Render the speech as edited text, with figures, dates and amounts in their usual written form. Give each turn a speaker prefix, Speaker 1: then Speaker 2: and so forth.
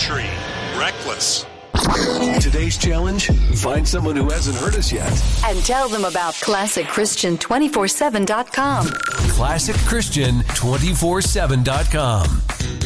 Speaker 1: country, reckless.
Speaker 2: Today's challenge, find someone who hasn't heard us yet.
Speaker 3: And tell them about ClassicChristian247.com.
Speaker 2: ClassicChristian247.com.